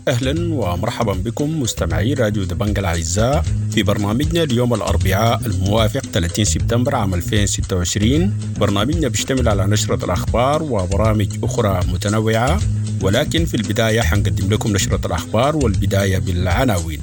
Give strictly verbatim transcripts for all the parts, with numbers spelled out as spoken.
أهلا ومرحبا بكم مستمعي راديو دبنجة الأعزاء في برنامجنا اليوم الأربعاء الموافق ثلاثين سبتمبر عام ألفين وستة وعشرين. برنامجنا بيشتمل على نشرة الأخبار وبرامج أخرى متنوعة، ولكن في البداية حنقدم لكم نشرة الأخبار والبداية بالعناوين.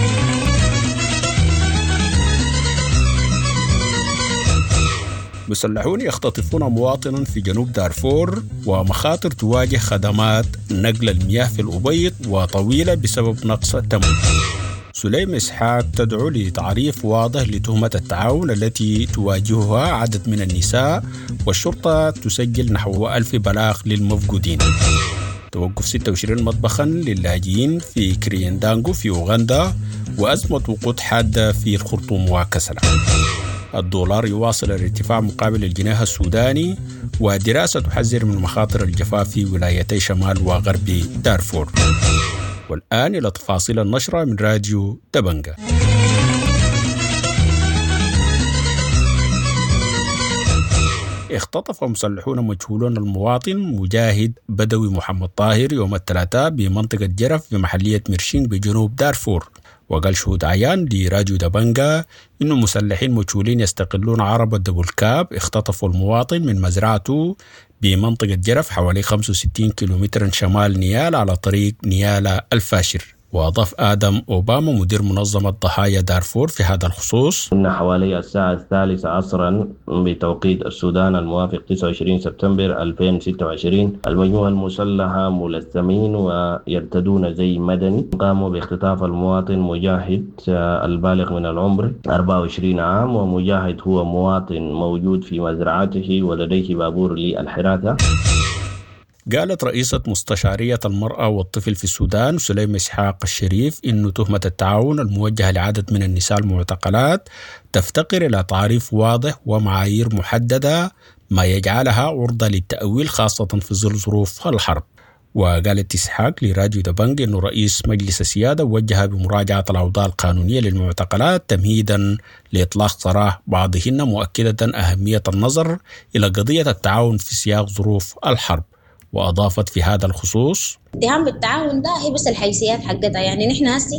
مسلحون يختطفون مواطنا في جنوب دارفور، ومخاطر تواجه خدمات نقل المياه في الأبيض وطويلة بسبب نقص التمويل. سليم إسحاق تدعو لتعريف واضح لتهمة التعاون التي تواجهها عدد من النساء، والشرطة تسجل نحو ألف بلاغ للمفقودين. توقف ستة وعشرين مطبخا للاجئين في كريندانغو في أوغندا، وأزمة وقود حادة في الخرطوم وكسلا. الدولار يواصل الارتفاع مقابل الجنيه السوداني، ودراسة تحذر من مخاطر الجفاف في ولايتي شمال وغرب دارفور. والآن إلى تفاصيل النشرة من راديو دبنجة. اختطف مسلحون مجهولون المواطن مجاهد بدوي محمد طاهر يوم الثلاثاء بمنطقة جرف بمحلية ميرشينغ بجنوب دارفور. وقال شهود عيان لراديو دبنجة إن المسلحين مجهولين يستقلون عربة دبولكاب اختطفوا المواطن من مزرعته بمنطقة جرف حوالي خمسة وستين كيلومتر شمال نيال على طريق نيالا الفاشر. وأضاف آدم أوباما مدير منظمة ضحايا دارفور في هذا الخصوص إن حوالي الساعة الثالثة عصرا بتوقيت السودان الموافق تسعة وعشرين سبتمبر ألفين وستة وعشرين المجموعة المسلحة ملثمين ويرتدون زي مدني قاموا باختطاف المواطن مجاهد البالغ من العمر أربعة وعشرين عام، ومجاهد هو مواطن موجود في مزرعته ولديه بابور للحراثة. قالت رئيسة مستشارية المرأة والطفل في السودان سليم إسحاق الشريف إنه تهمة التعاون الموجهة لعدد من النساء المعتقلات تفتقر إلى تعريف واضح ومعايير محددة ما يجعلها عرضة للتأويل خاصة في ظل ظروف الحرب. وقالت إسحاق لراديو دبنج إنه رئيس مجلس السيادة وجه بمراجعة الأوضاع القانونية للمعتقلات تمهيدا لإطلاق سراح بعضهن، مؤكدة أهمية النظر إلى قضية التعاون في سياق ظروف الحرب. وأضافت في هذا الخصوص اتهام بالتعاون ده هي بس الحيثيات حقتها، يعني نحن هسي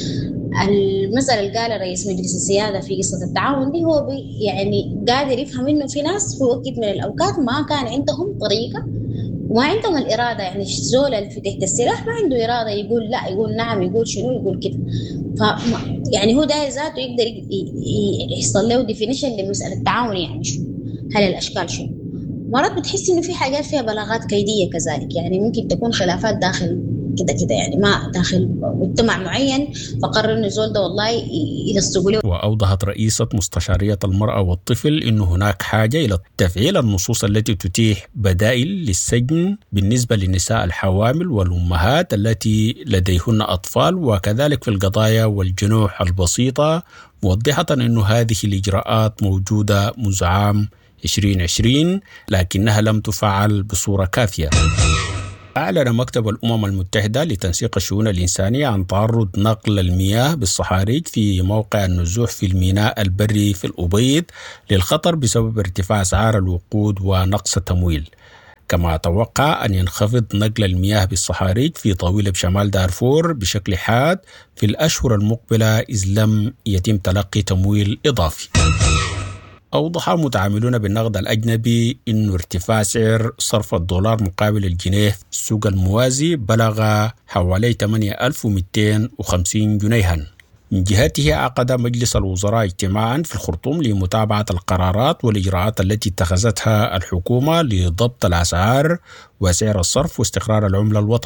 المسألة اللي قال رئيس مجلس السيادة في قصة التعاون دي هو بي يعني قادر يفهم إنه في ناس في وقت من الأوقات ما كان عندهم طريقة وما عندهم الإرادة، يعني الزول اللي في تحت السلاح ما عنده إرادة يقول لا يقول نعم يقول شنو يقول كده، ف يعني هو ده ذاته يقدر يحصل له ديفينيشن لمسألة التعاون. يعني شو هل الأشكال شنو؟ مرات بتحس إنه في حاجات فيها بلاغات كيدية كذلك، يعني ممكن تكون خلافات داخل كده كده يعني ما داخل مجتمع معين فقرر إنه زول ده والله يلصقوا له. وأوضحت رئيسة مستشارية المرأة والطفل إنه هناك حاجة إلى تفعيل النصوص التي تتيح بدائل للسجن بالنسبة للنساء الحوامل والأمهات التي لديهن أطفال، وكذلك في القضايا والجنوح البسيطة، موضحة إنه هذه الإجراءات موجودة منذ عام عشرين عشرين لكنها لم تفعل بصورة كافية. أعلن مكتب الأمم المتحدة لتنسيق الشؤون الإنسانية عن تعرض نقل المياه بالصحاريج في موقع النزوح في الميناء البري في الأبيض للخطر بسبب ارتفاع أسعار الوقود ونقص التمويل. كما توقع أن ينخفض نقل المياه بالصحاريج في طويلة بشمال دارفور بشكل حاد في الأشهر المقبلة إذ لم يتم تلقي تمويل إضافي. أوضح متعاملون بالنقد الأجنبي أن ارتفاع سعر صرف الدولار مقابل الجنيه في السوق الموازي بلغ حوالي ثمانية آلاف ومئتين وخمسين جنيها. من جهته عقد مجلس الوزراء اجتماعا في الخرطوم لمتابعة القرارات والإجراءات التي اتخذتها الحكومة لضبط الأسعار وسعر الصرف واستقرار العملة الوطنية.